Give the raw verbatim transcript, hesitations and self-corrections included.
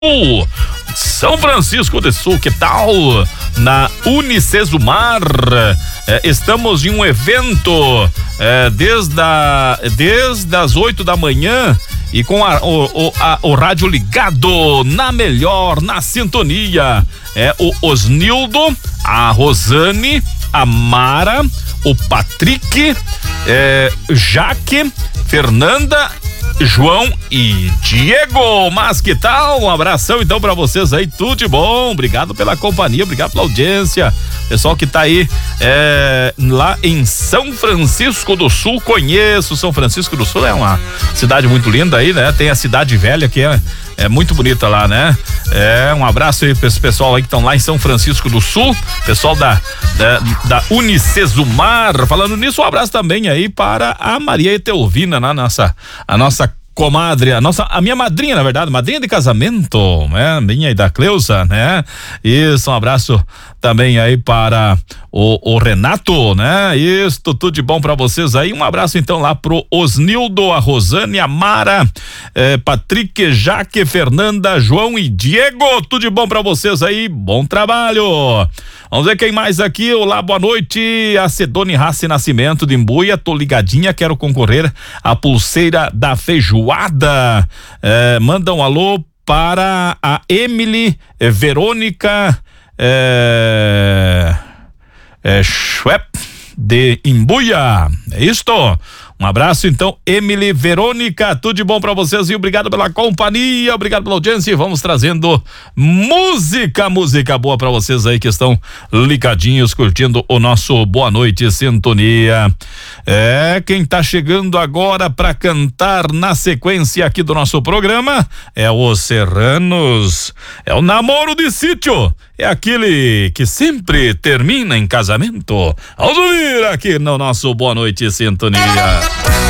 São Francisco do Sul, que tal? Na Unicesumar, é, estamos em um evento é, desde, a, desde as oito da manhã e com a, o, o, a, o rádio ligado na melhor, na sintonia. É o Osnildo, a Rosane, a Mara, o Patrick, é, Jaque, Fernanda, João e Diego. Mas que tal? Um abração então pra vocês aí, tudo de bom. Obrigado pela companhia, obrigado pela audiência. Pessoal que tá aí é, lá em São Francisco do Sul, conheço São Francisco do Sul, é uma cidade muito linda aí, né? Tem a Cidade Velha que é, é muito bonita lá, né? É, um abraço aí pra esse pessoal aí que estão lá em São Francisco do Sul, pessoal da, da, da Unicesumar. Falando nisso, um abraço também aí para a Maria Etelvina, na nossa, a nossa comadre, a nossa, a minha madrinha, na verdade, madrinha de casamento, né? Minha e da Cleusa, né? Isso, um abraço também aí para o, o Renato, né? Isso, tudo de bom pra vocês aí. Um abraço então lá pro Osnildo, a Rosane, a Mara, eh, Patrick, Jaque, Fernanda, João e Diego, tudo de bom pra vocês aí, bom trabalho. Vamos ver quem mais aqui. Olá, boa noite. A Cedone Rassi Nascimento de Imbuia, tô ligadinha, quero concorrer à pulseira da feijoada. É, manda um alô para a Emily é, Verônica é, é, Schwepp de Imbuia. É isto? Um abraço então, Emily, Verônica, tudo de bom pra vocês e obrigado pela companhia, obrigado pela audiência e vamos trazendo música, música boa pra vocês aí que estão ligadinhos, curtindo o nosso Boa Noite Sintonia. É, quem tá chegando agora pra cantar na sequência aqui do nosso programa é os Serranos, é o Namoro de Sítio, é aquele que sempre termina em casamento. Vamos ouvir aqui no nosso Boa Noite Sintonia.